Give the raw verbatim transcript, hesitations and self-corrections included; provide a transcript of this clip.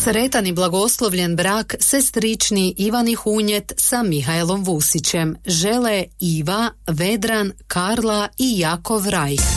Sretan i blagoslovljen brak sestrični Ivani Hunjet sa Mihajlom Vusićem žele Iva, Vedran, Karla i Jakov Rajh.